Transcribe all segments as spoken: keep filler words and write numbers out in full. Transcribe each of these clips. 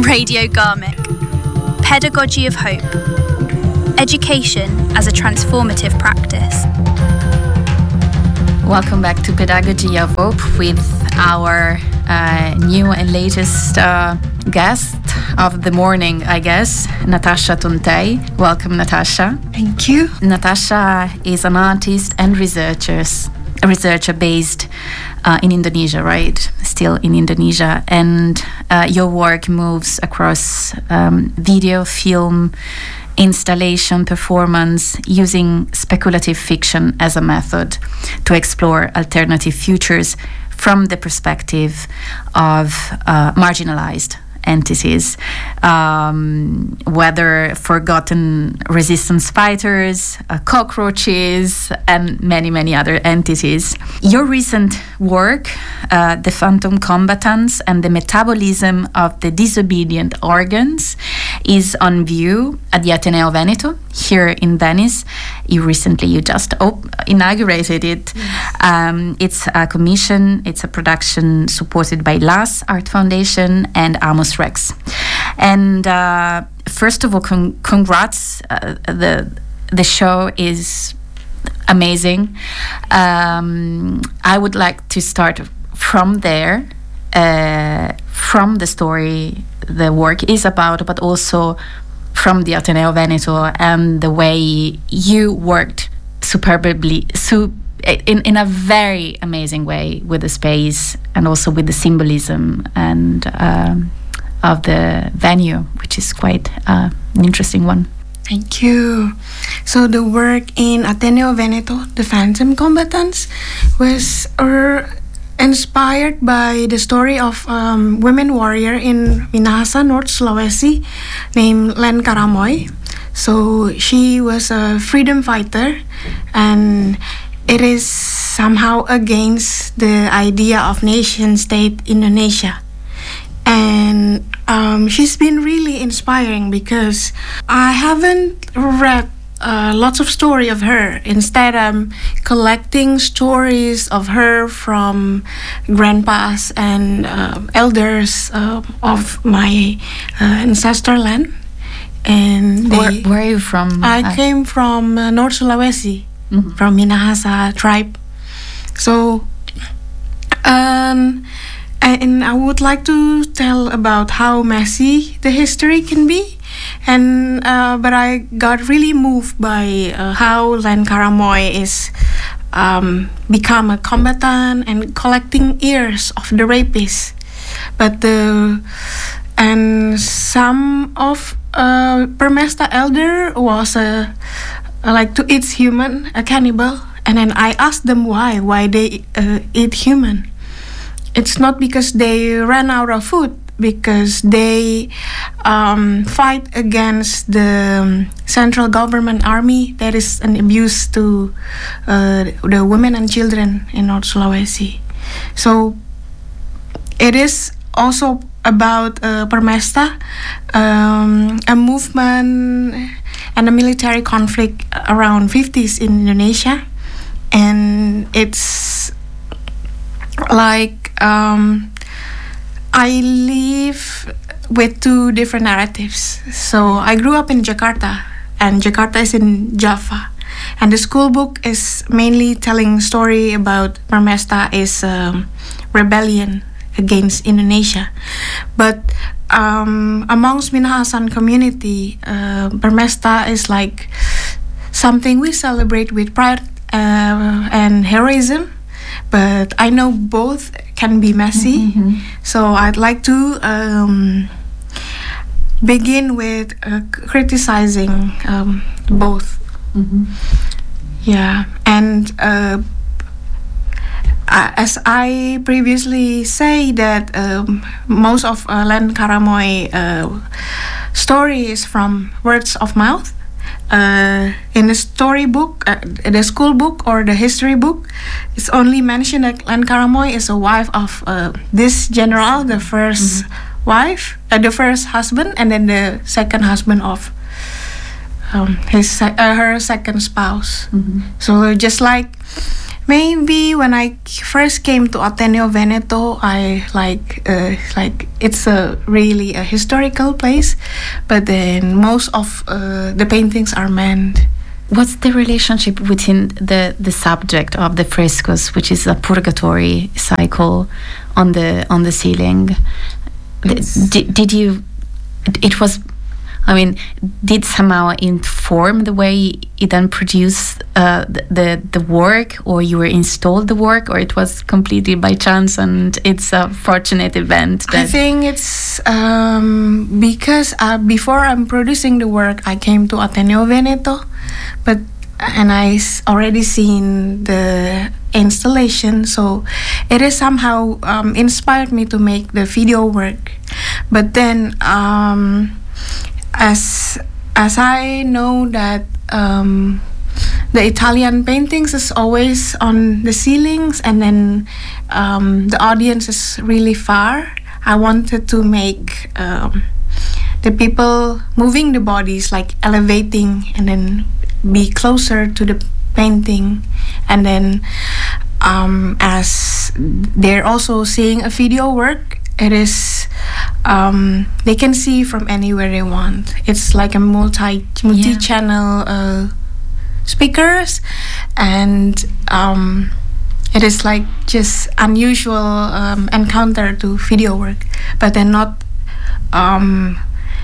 Radio Garmic. Pedagogy of Hope. Education as a transformative practice. Welcome back to Pedagogy of Hope with our uh, new and latest uh, guest of the morning, I guess, Natasha Tuntay. Welcome, Natasha. Thank you. Natasha is an artist and researcher, a researcher based uh, in Indonesia, right? Still in Indonesia. And uh, your work moves across um, video, film, installation, performance, using speculative fiction as a method to explore alternative futures from the perspective of uh, marginalized entities, um, whether forgotten resistance fighters, uh, cockroaches, and many, many other entities. Your recent work, uh, The Phantom Combatants and the Metabolism of the Disobedient Organs, is on view at the Ateneo Veneto here in Venice. You recently, you just op- inaugurated it. Yes. Um, it's a commission, it's a production supported by L A S Art Foundation and Amos Rex. And uh, first of all, con- congrats. Uh, the the show is amazing. Um, I would like to start from there, uh, from the story the work is about, but also from the Ateneo Veneto and the way you worked superbly, su- in, in a very amazing way with the space and also with the symbolism and um, of the venue, which is quite uh, an interesting one. Thank you. So the work in Ateneo Veneto, The Phantom Combatants, was uh, inspired by the story of um, women warrior in Minahasa, North Sulawesi, named Len Karamoy. So she was a freedom fighter, and it is somehow against the idea of nation-state Indonesia. And um, she's been really inspiring because I haven't read uh, lots of story of her. Instead, I'm collecting stories of her from grandpas and uh, elders uh, of my uh, ancestral land. And they, where, where are you from? I uh, came from uh, North Sulawesi, mm-hmm. from Minahasa tribe. So, um, and I would like to tell about how messy the history can be. And uh, but I got really moved by uh, how Len Karamoy is um, become a combatant and collecting ears of the rapists. But the and some of uh, Permesta elder was a uh, like to eat human, a cannibal. And then I asked them why why they uh, eat human. It's not because they ran out of food, because they um, fight against the um, central government army that is an abuse to uh, the women and children in North Sulawesi. So it is also about uh, Permesta, um, a movement and a military conflict around fifties in Indonesia. And it's like um, I live with two different narratives. So I grew up in Jakarta, and Jakarta is in Java. And the school book is mainly telling story about Permesta is um, rebellion against Indonesia. But um, amongst Minahasan community, uh, Permesta is like something we celebrate with pride uh, and heroism. But I know both can be messy. Mm-hmm. So I'd like to um, begin with uh, criticizing um, both. Mm-hmm. Yeah, and uh, as I previously say that um, most of uh, Len Karamoy uh, story is from words of mouth. Uh, in the storybook, uh, the school book or the history book, it's only mentioned that Len Karamoy is a wife of uh, this general, the first mm-hmm. wife, uh, the first husband, and then the second husband of um, his uh, her second spouse. Mm-hmm. So just like maybe when I first came to Ateneo Veneto, I like uh, like it's a really a historical place, but then most of uh, the paintings are manned. What's the relationship within the, the subject of the frescoes, which is a purgatory cycle on the on the ceiling? Did, did you? It was. I mean, did somehow inform the way it then produced uh, the, the the work, or you were installed the work, or it was completely by chance and it's a fortunate event? That I think it's um, because uh, before I'm producing the work, I came to Ateneo Veneto, but and I s- already seen the installation, so it is somehow um, inspired me to make the video work. But then. Um, As as I know that um, the Italian paintings is always on the ceilings, and then um, the audience is really far. I wanted to make um, the people moving the bodies like elevating, and then be closer to the painting, and then um, as they're also seeing a video work, it is um, they can see from anywhere they want. It's like a multi multi channel uh, speakers, and um, it is like just unusual um, encounter to video work, but then not um,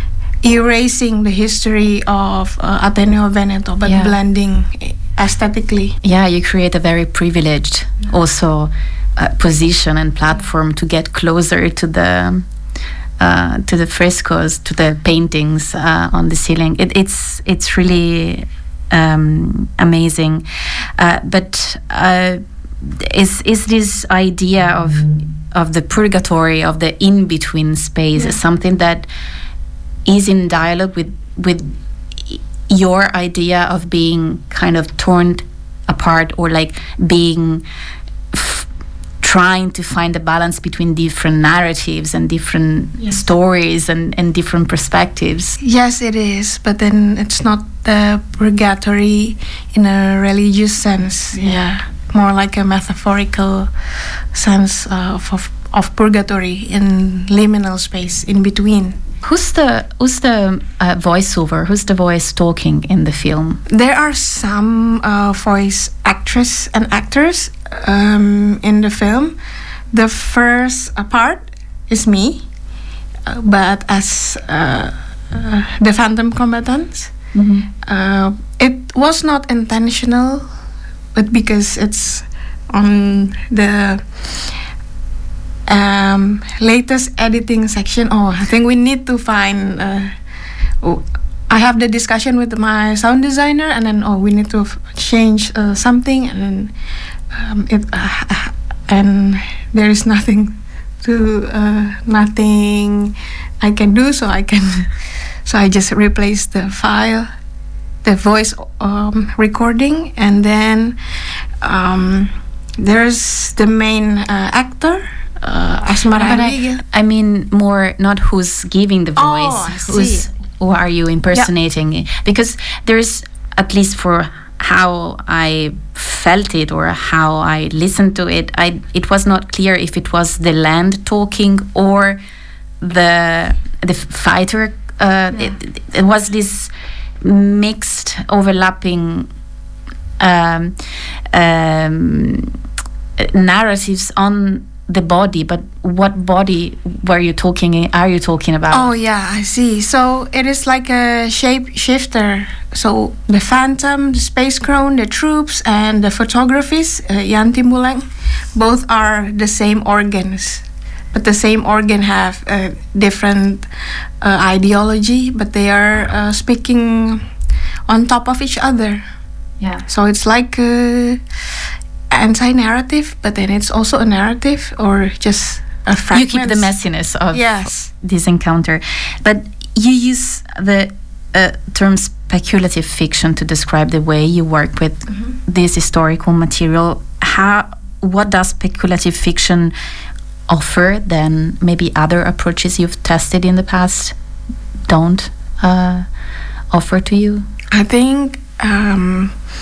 erasing the history of uh, Ateneo Veneto, but yeah. blending aesthetically. Yeah, you create a very privileged yeah. also uh, position and platform to get closer to the uh, to the frescoes, to the paintings uh, on the ceiling. It, it's it's really um, amazing. Uh, but uh, is is this idea of of the purgatory, of the in between space, yeah. something that is in dialogue with with your idea of being kind of torn apart, or like being f- trying to find a balance between different narratives and different yes. stories and, and different perspectives? Yes, it is, but then it's not the purgatory in a religious sense. Yeah, yeah. More like a metaphorical sense uh, of, of of purgatory in liminal space in between. Who's the who's the uh, voiceover? Who's the voice talking in the film? There are some uh, voice actress and actors um, in the film. The first uh, part is me, uh, but as uh, uh, the phantom combatants. Mm-hmm. Uh, it was not intentional, but because it's on the Um, latest editing section. Oh, I think we need to find. Uh, oh, I have the discussion with my sound designer, and then oh, we need to f- change uh, something, and then um, it uh, and there is nothing to uh, nothing I can do, so I can so I just replace the file, the voice um, recording, and then um, there's the main uh, actor. Uh, Asmara I, I mean more not who's giving the voice, oh, who's who are you impersonating? Yeah. Because there's, at least for how I felt it or how I listened to it, I it was not clear if it was the land talking or the the fighter. Uh, yeah. it, it was this mixed, overlapping um, um, narratives on the body. But what body were you talking are you talking about? Oh yeah, I see. So it is like a shape shifter. So the Phantom, the Space Crone, the troops, and the photographies, uh, Jan Timbuleng, both are the same organs, but the same organ have a different uh, ideology, but they are uh, speaking on top of each other. Yeah. So it's like uh, anti-narrative, but then it's also a narrative, or just a fragment. You keep the messiness of yes. this encounter, but you use the uh, term speculative fiction to describe the way you work with mm-hmm. this historical material. How? What does speculative fiction offer than maybe other approaches you've tested in the past don't uh, offer to you? I think um,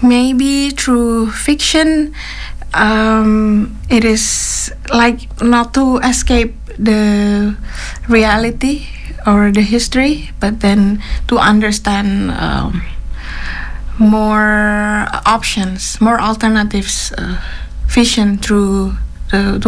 maybe through fiction, um, it is like not to escape the reality or the history, but then to understand um, more options, more alternatives, uh, vision through the, the